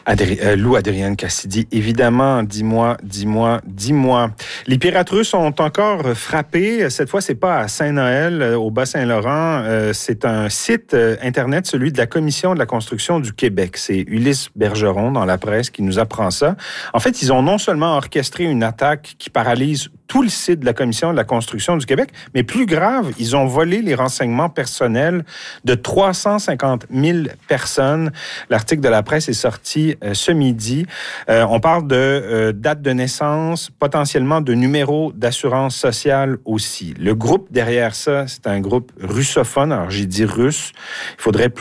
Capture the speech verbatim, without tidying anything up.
Adri- euh, Lou Adrienne Cassidy, évidemment, dis-moi, dis-moi, dis-moi. Les pirates russes ont encore frappé. Cette fois, c'est pas à Saint-Noël, au Bas-Saint-Laurent. Euh, c'est un site euh, Internet, celui de la Commission de la construction du Québec. C'est Ulysse Bergeron dans la presse qui nous apprend ça. En fait, ils ont non seulement orchestré une attaque qui paralyse tout le site de la Commission de la construction du Québec, mais plus grave, ils ont volé les renseignements personnels de trois cent cinquante mille personnes. L'article de la presse est sorti euh, ce midi. Euh, on parle de euh, date de naissance, potentiellement de numéro d'assurance sociale aussi. Le groupe derrière ça, c'est un groupe russophone. Alors, j'ai dit russe. Il faudrait